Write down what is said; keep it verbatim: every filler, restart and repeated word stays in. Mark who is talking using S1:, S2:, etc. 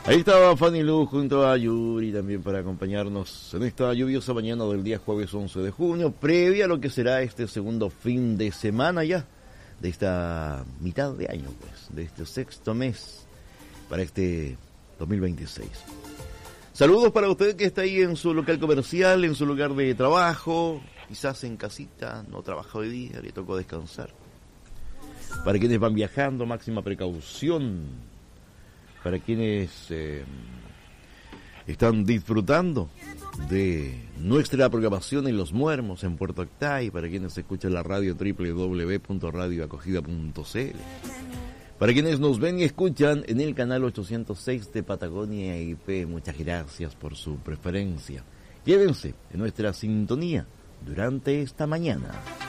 S1: Ahí estaba Fanny Lu junto a Yuri también para acompañarnos en esta lluviosa mañana del día jueves once de junio, previa a lo que será este segundo fin de semana ya, de esta mitad de año, pues, de este sexto mes para este dos mil veintiséis. Saludos para usted que está ahí en su local comercial, en su lugar de trabajo, quizás en casita, no trabaja hoy día, le tocó descansar. Para quienes van viajando, máxima precaución. Para quienes eh, están disfrutando de nuestra programación en Los Muermos, en Puerto Octay, para quienes escuchan la radio doble u doble u doble u punto radio acogida punto c l, para quienes nos ven y escuchan en el canal ochocientos seis de Patagonia I P, muchas gracias por su preferencia. Quédense en nuestra sintonía durante esta mañana.